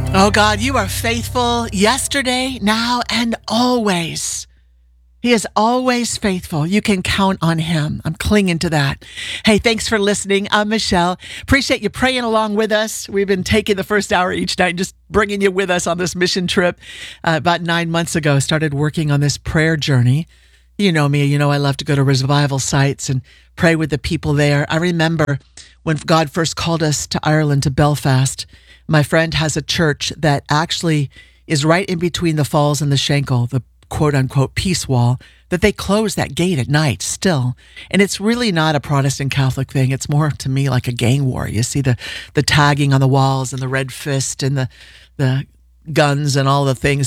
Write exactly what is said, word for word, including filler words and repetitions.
Oh God, you are faithful yesterday, now, and always. He is always faithful. You can count on him. I'm clinging to that. Hey, thanks for listening. I'm Michelle. Appreciate you praying along with us. We've been taking the first hour each night and just bringing you with us on this mission trip. Uh, about nine months ago, started working on this prayer journey. You know me, you know I love to go to revival sites and pray with the people there. I remember when God first called us to Ireland, to Belfast. My friend has a church that actually is right in between the falls and the Shankill, the quote unquote peace wall, that they close that gate at night still. And it's really not a Protestant Catholic thing. It's more to me like a gang war. You see the the tagging on the walls and the red fist and the the guns and all the things